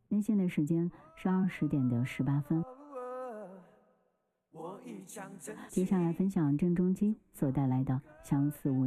那现在时间是20点的18分。接下来分享郑中基所带来的《相似无言》。